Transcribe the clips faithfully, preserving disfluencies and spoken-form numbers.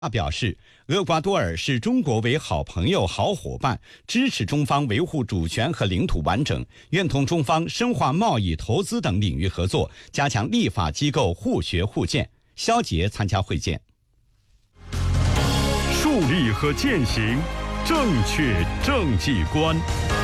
他表示，厄瓜多尔视中国为好朋友、好伙伴，支持中方维护主权和领土完整，愿同中方深化贸易、投资等领域合作，加强立法机构互学互鉴。肖捷参加会见。 树立和践行正确政绩观。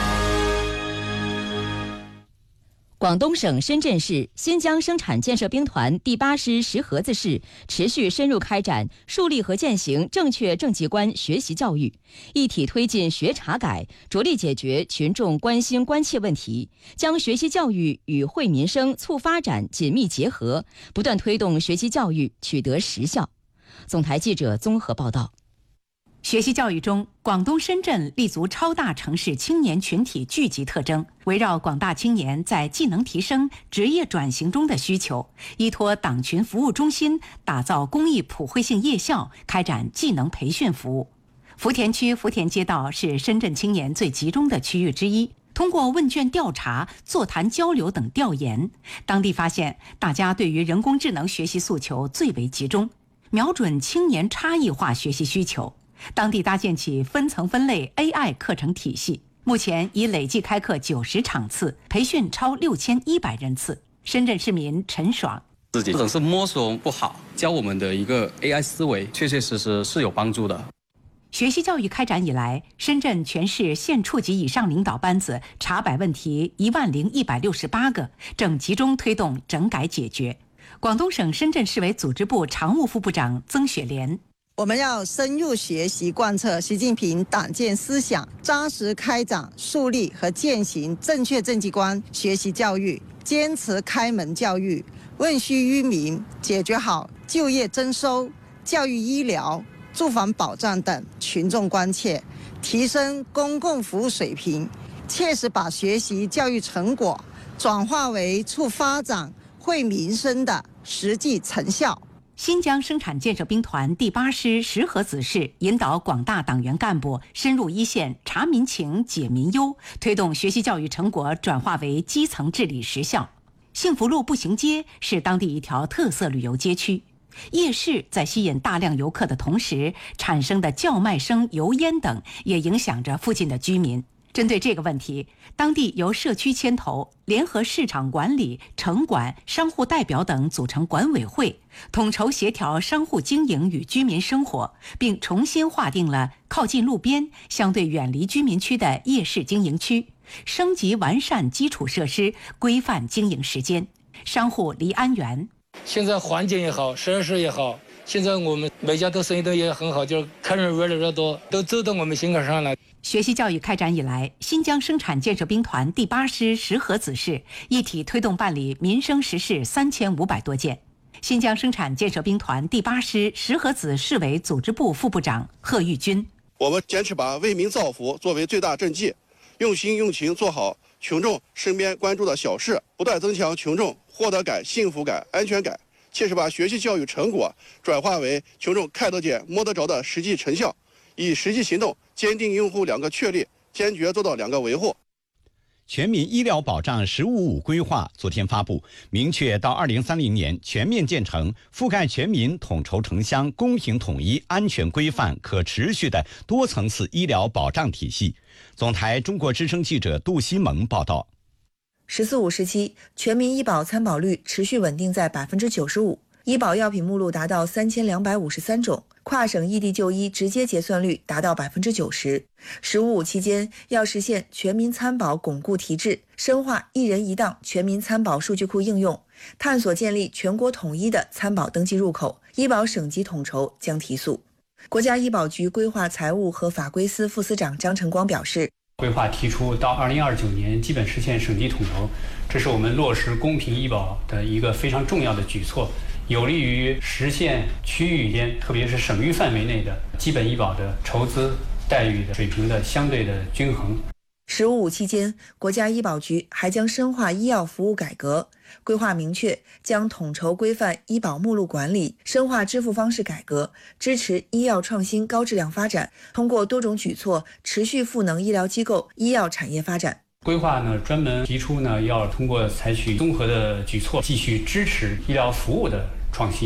广东省深圳市新疆生产建设兵团第八师石河子市持续深入开展树立和践行正确政绩观学习教育，一体推进学查改，着力解决群众关心关切问题，将学习教育与惠民生促发展紧密结合，不断推动学习教育取得实效。总台记者综合报道。 学习教育中，广东深圳立足超大城市青年群体聚集特征，围绕广大青年在技能提升、职业转型中的需求，依托党群服务中心，打造公益普惠性夜校，开展技能培训服务。福田区福田街道是深圳青年最集中的区域之一。通过问卷调查、座谈交流等调研，当地发现大家对于人工智能学习诉求最为集中，瞄准青年差异化学习需求。当地搭建起分层分类 A I 课程体系，目前已累计开课九十场次，培训超六千一百人次。深圳市民陈爽自己总是摸索不好，教我们的一个 A I 思维，确确实实是有帮助的。 学习教育开展以来，深圳全市县处级以上领导班子查摆问题一万零一百六十八个，正集中推动整改解决。广东省深圳市委组织部常务副部长曾雪莲。 我们要深入学习贯彻习近平党建思想，扎实开展树立和践行正确政绩观学习教育，坚持开门教育，问需于民，解决好就业增收、教育医疗、住房保障等群众关切，提升公共服务水平，切实把学习教育成果转化为促发展、惠民生的实际成效。 新疆生产建设兵团第八师石河子市引导广大党员干部深入一线查民情、解民忧，推动学习教育成果转化为基层治理实效。幸福路步行街是当地一条特色旅游街区，夜市在吸引大量游客的同时，产生的叫卖声、油烟等也影响着附近的居民。针对这个问题，当地由社区牵头，联合市场管理、城管、商户代表等组成管委会，统筹协调商户经营与居民生活，并重新划定了靠近路边、相对远离居民区的夜市经营区，升级完善基础设施，规范经营时间。商户离安源， 现在环境也好，设施也好，现在我们每家都生意都也很好，就是客人越来越多，都走到我们心坎上了。 学习教育开展以来，新疆生产建设兵团第八师石河子市一体推动办理民生实事三千五百多件。新疆生产建设兵团第八师石河子市委组织部副部长贺玉军： 我们坚持把为民造福作为最大政绩，用心用情做好群众身边关注的小事，不断增强群众获得感、幸福感、安全感，切实把学习教育成果转化为群众看得见、摸得着的实际成效，以实际行动坚定用户两个确立，坚决做到两个维护。 全民医疗保障“十五五”规划昨天发布，明确到二零三零年全面建成覆盖全民、统筹城乡、公平统一、安全规范、可持续的多层次医疗保障体系。总台中国之声记者杜西蒙报道。 十四五时期，全民医保参保率持续稳定在百分之九十五，医保药品目录达到三千两百五十三种。跨省异地就医直接结算率达到百分之九十。十五五期间，要实现全民参保巩固提质，深化一人一档全民参保数据库应用，探索建立全国统一的参保登记入口，医保省级统筹将提速。国家医保局规划财务和法规司副司长张晨光表示， 规划提出到二零二九年基本实现省级统筹，这是我们落实公平医保的一个非常重要的举措，有利于实现区域间，特别是省域范围内的基本医保的筹资待遇的水平的相对的均衡。 十五五期间，国家医保局还将深化医药服务改革，规划明确将统筹规范医保目录管理，深化支付方式改革，支持医药创新高质量发展，通过多种举措持续赋能医疗机构、医药产业发展。 规划呢专门提出呢，要通过采取综合的举措，继续支持医疗服务的创新，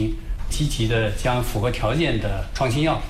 积极的将符合条件的创新药